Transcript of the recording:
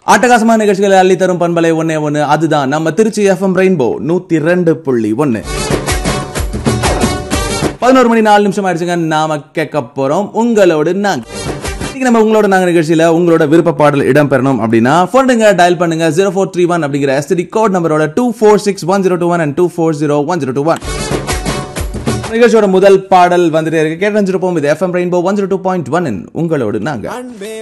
அட்டகாசமான நிகழ்ச்சிகளை அள்ளி தரும் பண்பலை ஒன்னே ஒன்னு, அதுதான் நம்ம திருச்சி எஃப்எம் ரெயின்போ 102.1. 11 மணி 4 நிமிஷம் ஆயிடுச்சுங்க. நாம கேட்க போறோம் உங்களோட உங்களோட நாங்க நிகழ்ச்சியில உங்களோட விருப்ப பாடல் இடம் பெறணும் அப்படின்னா போன்டுங்க, டயல் பண்ணுங்க 0431 அப்படிங்கிற எஸ்டிடி கோட் நம்பரோட 246101 and 240101. நிகழ்ச்சியோட முதல் பாடல் வந்துட்டே இருக்கு. கேட்டு இது எஃப்எம் ரெயின்போ 102.1 உங்களோடு நாங்க.